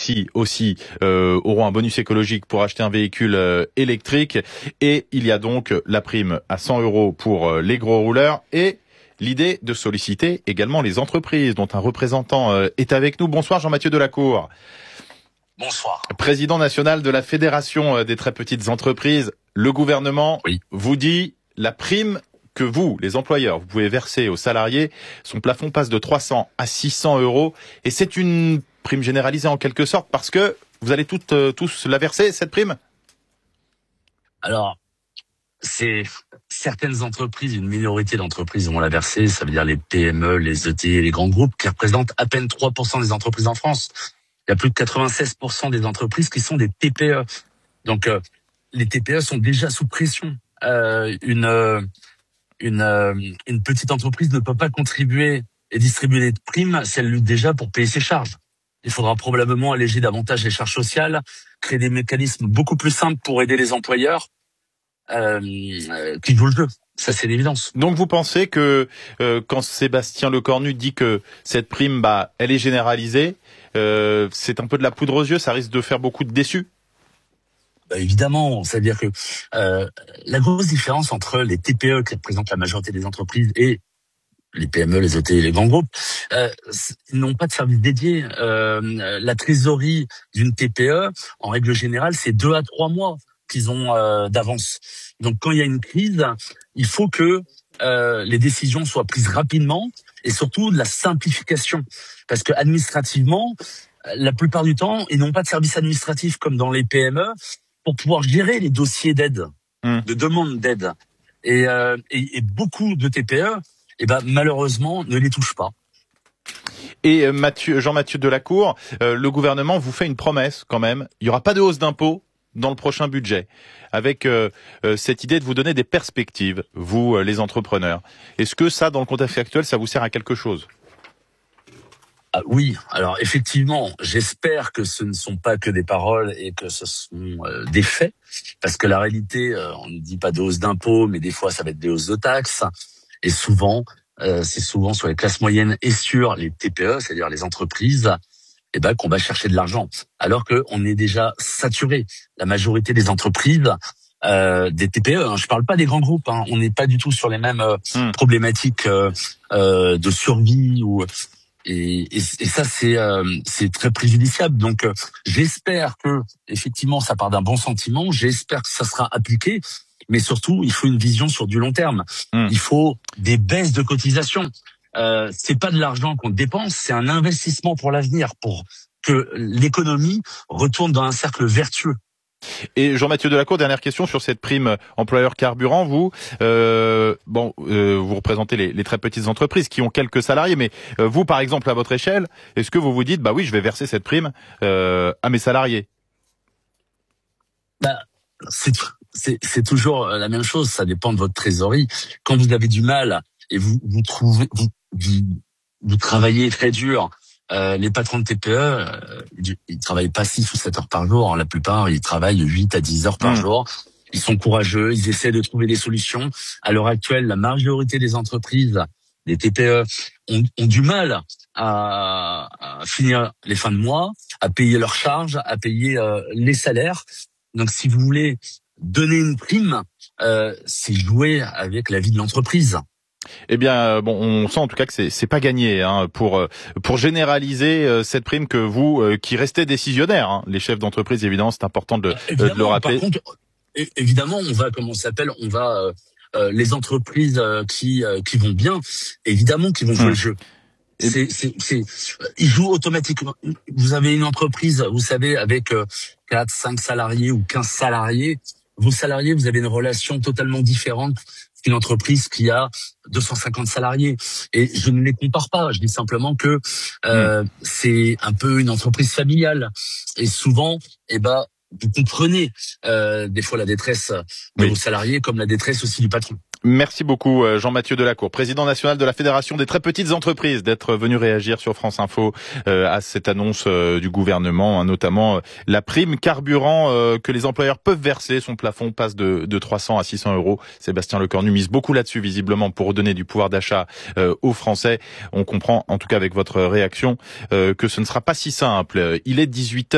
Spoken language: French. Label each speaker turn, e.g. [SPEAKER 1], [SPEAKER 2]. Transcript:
[SPEAKER 1] ceux-ci aussi auront un bonus écologique pour acheter un véhicule électrique. Et il y a donc la prime à 100 € pour les gros rouleurs et l'idée de solliciter également les entreprises dont un représentant est avec nous. Bonsoir Jean-Mathieu Delacour.
[SPEAKER 2] Bonsoir.
[SPEAKER 1] Président national de la Fédération des très petites entreprises. Le gouvernement vous dit la prime que vous, les employeurs, vous pouvez verser aux salariés, son plafond passe de 300 à 600 €. Et c'est une prime généralisée en quelque sorte parce que vous allez tous la verser, cette prime ?
[SPEAKER 2] Alors, c'est certaines entreprises, une minorité d'entreprises vont la verser. Ça veut dire les PME, les ETI et les grands groupes qui représentent à peine 3% des entreprises en France. Il y a plus de 96% des entreprises qui sont des TPE. Donc, les TPE sont déjà sous pression. Une petite entreprise ne peut pas contribuer et distribuer des primes si elle lutte déjà pour payer ses charges. Il faudra probablement alléger davantage les charges sociales, créer des mécanismes beaucoup plus simples pour aider les employeurs qui jouent le jeu. Ça, c'est l'évidence.
[SPEAKER 1] Donc vous pensez que quand Sébastien Lecornu dit que cette prime, elle est généralisée, c'est un peu de la poudre aux yeux, ça risque de faire beaucoup de déçus ?
[SPEAKER 2] Évidemment, c'est-à-dire que la grosse différence entre les TPE qui représentent la majorité des entreprises et les PME, les ETI et les grands groupes, ils n'ont pas de service dédié. La trésorerie d'une TPE, en règle générale, c'est 2 à 3 mois qu'ils ont d'avance. Donc quand il y a une crise, il faut que les décisions soient prises rapidement et surtout de la simplification. Parce que administrativement, la plupart du temps, ils n'ont pas de service administratif comme dans les PME pour pouvoir gérer les dossiers d'aide, de demande d'aide. Et beaucoup de TPE, malheureusement, ne les touchent pas.
[SPEAKER 1] Et Jean-Mathieu Delacour, le gouvernement vous fait une promesse quand même. Il n'y aura pas de hausse d'impôts dans le prochain budget, avec cette idée de vous donner des perspectives, vous, les entrepreneurs. Est-ce que ça, dans le contexte actuel, ça vous sert à quelque chose ?
[SPEAKER 2] Oui, alors effectivement, j'espère que ce ne sont pas que des paroles et que ce sont des faits, parce que la réalité, on ne dit pas de hausse d'impôts, mais des fois ça va être des hausses de taxes, et souvent, c'est souvent sur les classes moyennes et sur les TPE, c'est-à-dire les entreprises, qu'on va chercher de l'argent, alors qu'on est déjà saturé. La majorité des entreprises, des TPE, je parle pas des grands groupes, on n'est pas du tout sur les mêmes problématiques de survie et ça c'est très préjudiciable. Donc j'espère que effectivement ça part d'un bon sentiment, j'espère que ça sera appliqué, mais surtout il faut une vision sur du long terme. Il faut des baisses de cotisations. C'est pas de l'argent qu'on dépense, c'est un investissement pour l'avenir, pour que l'économie retourne dans un cercle vertueux.
[SPEAKER 1] Et Jean-Mathieu Delacour, dernière question sur cette prime employeur carburant. Vous, vous représentez les très petites entreprises qui ont quelques salariés, mais vous, par exemple, à votre échelle, est-ce que vous vous dites, oui, je vais verser cette prime à mes salariés ?
[SPEAKER 2] C'est toujours la même chose. Ça dépend de votre trésorerie. Quand vous avez du mal et vous travaillez très dur. Les patrons de TPE, ils travaillent pas 6 ou 7 heures par jour. La plupart, ils travaillent 8 à 10 heures par jour. Ils sont courageux, ils essaient de trouver des solutions. À l'heure actuelle, la majorité des entreprises, des TPE, ont du mal à finir les fins de mois, à payer leurs charges, à payer les salaires. Donc, si vous voulez donner une prime, c'est jouer avec la vie de l'entreprise.
[SPEAKER 1] Eh bien, on sent en tout cas que c'est pas gagné pour généraliser cette prime que vous qui restez décisionnaire. Les chefs d'entreprise, évidemment, c'est important de le rappeler.
[SPEAKER 2] Par contre, évidemment, on va les entreprises qui vont bien, évidemment, qui vont jouer le jeu. Ils jouent automatiquement. Vous avez une entreprise, vous savez, avec 4, 5 salariés ou 15 salariés. Vos salariés, vous avez une relation totalement différente qu'une entreprise qui a 250 salariés. Et je ne les compare pas. Je dis simplement que c'est un peu une entreprise familiale. Et souvent, vous comprenez des fois la détresse de vos salariés comme la détresse aussi du patron.
[SPEAKER 1] Merci beaucoup Jean-Mathieu Delacour, président national de la Fédération des très petites entreprises, d'être venu réagir sur France Info à cette annonce du gouvernement, notamment la prime carburant que les employeurs peuvent verser. Son plafond passe de 300 à 600 €. Sébastien Lecornu mise beaucoup là-dessus visiblement pour redonner du pouvoir d'achat aux Français. On comprend en tout cas avec votre réaction que ce ne sera pas si simple. Il est 18h.